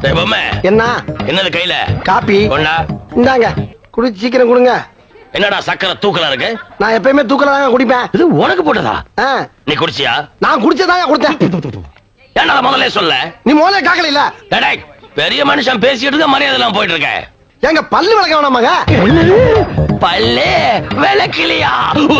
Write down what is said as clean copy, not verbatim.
தெய்வமே, என்ன என்னது கையில? காப்பி கொண்டா. இந்தாங்க, குடிச்சு சீக்கிரம் கொடுங்க. என்னடா சக்கரை தூக்கலா இருக்கு? நான் எப்பயுமே தூக்கலாங்க குடிப்பேன். இது உனக்கு போட்டதா? ஆ, நீ குடிச்சியா? நான் குடிச்சதாங்க கொடுத்தேன். ஏன்னா முதல்ல சொல்ல. நீ முதல்ல காக்கல இல்ல. டேய், பெரிய மனுஷன் பேசிட்டு இருக்க, மரியாதை எல்லாம் போயிட்டு இருக்க. எங்க பல்லு விளக்க வேணாமாங்க? பல்லே விளக்கலையா?